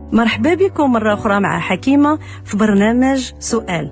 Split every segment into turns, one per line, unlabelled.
مرحبا بكم مرة أخرى مع حكيمة في برنامج سؤال.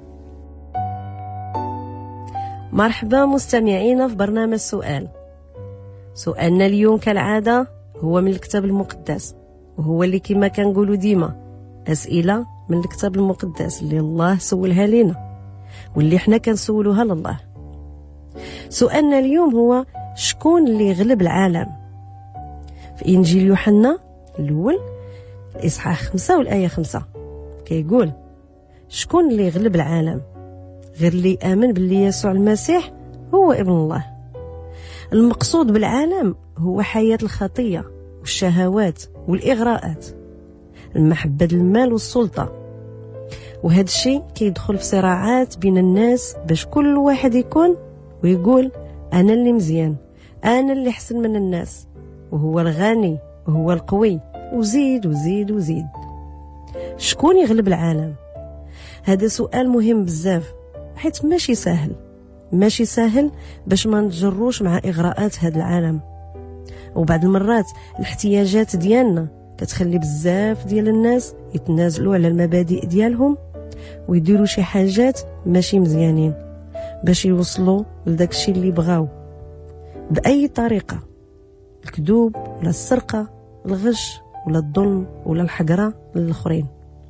مرحبا مستمعينا في برنامج سؤال. سؤالنا اليوم كالعادة هو من الكتاب المقدس، وهو اللي كما كنقولوا ديما أسئلة من الكتاب المقدس اللي الله سولها لنا واللي احنا كنسولوها لله. سؤالنا اليوم هو شكون اللي يغلب العالم؟ في إنجيل يوحنا الأول الإصحاح 5 والآية 5 كيقول شكون اللي يغلب العالم؟ غير اللي آمن باللي يسوع المسيح هو ابن الله. المقصود بالعالم هو حياة الخطية والشهوات والإغراءات، المحبة المال والسلطة، وهذا الشيء كيدخل في صراعات بين الناس باش كل واحد يكون ويقول أنا اللي مزيان، أنا اللي حسن من الناس، وهو الغني وهو القوي، وزيد وزيد وزيد. شكون يغلب العالم؟ هذا سؤال مهم بزاف، حيث ماشي سهل باش ما نتجروش مع إغراءات هذا العالم. وبعض المرات الاحتياجات ديالنا كتخلي بزاف ديال الناس يتنازلوا على المبادئ ديالهم ويديروا شي حاجات ماشي مزيانين باش يوصلوا لداك الشيء اللي بغاو بأي طريقة، الكذوب ولا السرقة، الغش ولا الظلم ولا الحقرة للآخرين.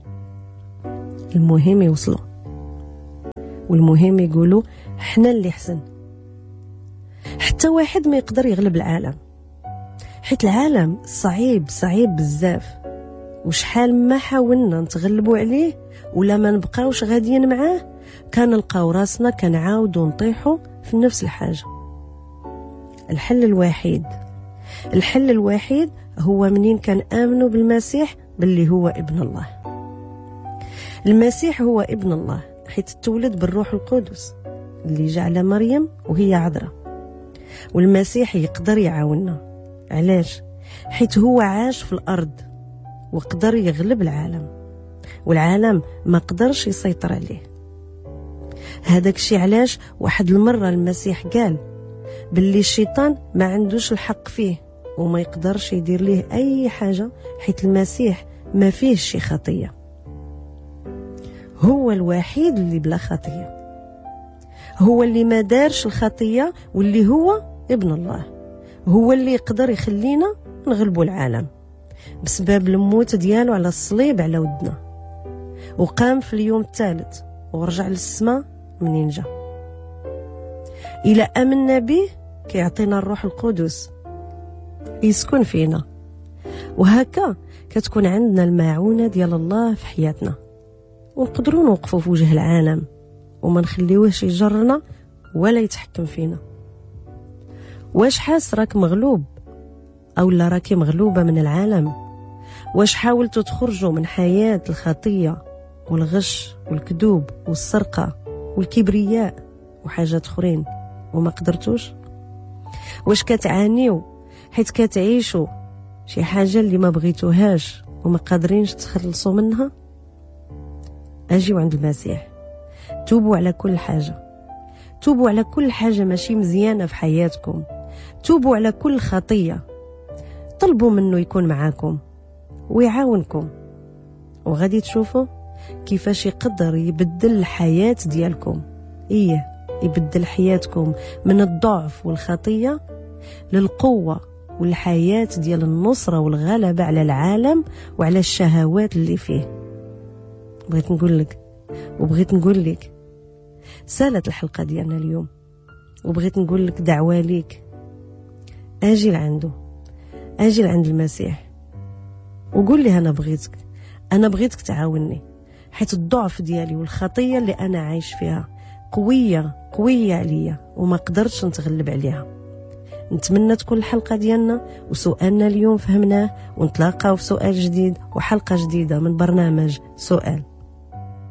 المهم يوصلوا، والمهم يقولوا احنا اللي حسن. حتى واحد ما يقدر يغلب العالم، حيت العالم صعيب بزاف، وشحال ما حاولنا نتغلبوا عليه ولا ما نبقاوش غاديين معاه كنلقاو راسنا كنعاودوا نطيحوا في نفس الحاجة. الحل الوحيد هو منين كنآمنوا بالمسيح باللي هو ابن الله. المسيح هو ابن الله حيث تولد بالروح القدس اللي جعل مريم وهي عذراء، والمسيح يقدر يعاوننا. علاش؟ حيث هو عاش في الأرض وقدر يغلب العالم، والعالم ما قدرش يسيطر عليه. هذاك الشيء علاش واحد المرة المسيح قال باللي الشيطان ما عندوش الحق فيه وما يقدرش يدير ليه أي حاجة، حيث المسيح ما فيه شي خطية، هو الوحيد اللي بلا خطية، هو اللي ما دارش الخطية، واللي هو ابن الله، هو اللي يقدر يخلينا نغلبوا العالم بسبب الموت ديالو على الصليب على ودنا، وقام في اليوم الثالث ورجع للسماء منين جا. إلى آمنا به كيعطينا الروح القدس يسكن فينا، وهكا كتكون عندنا المعونة ديال الله في حياتنا، ونقدروا نوقفوا في وجه العالم وما نخليوهش يجرنا ولا يتحكم فينا. واش حاس راك مغلوب أو لا راكي مغلوبة من العالم؟ واش حاولتوا تخرجوا من حياة الخطية والغش والكذوب والسرقة والكبرياء وحاجات أخرين وما قدرتوش؟ واش كتعانيوا حيث كتعيشوا شي حاجة اللي ما بغيتوهاش وما قادرينش تخلصوا منها؟ أجيو عند المسيح، توبوا على كل حاجة، توبوا على كل حاجة ماشي مزيانة في حياتكم، توبوا على كل خطية، طلبوا منه يكون معاكم ويعاونكم، وغادي تشوفوا كيفاش يقدر يبدل الحياة ديالكم. يبدل حياتكم من الضعف والخطية للقوة والحياة ديال النصرة والغلبة على العالم وعلى الشهوات اللي فيه. بغيت نقول لك سالت الحلقة ديالنا اليوم، وبغيت نقول لك دعوة ليك، اجي لعنده، اجي لعند المسيح وقول لي انا بغيتك تعاوني، حيت الضعف ديالي والخطية اللي انا عايش فيها قوية عليا وما قدرتش نتغلب عليها. نتمنى تكون الحلقة ديالنا وسؤالنا اليوم فهمناه، ونتلاقاو في سؤال جديد وحلقة جديدة من برنامج سؤال.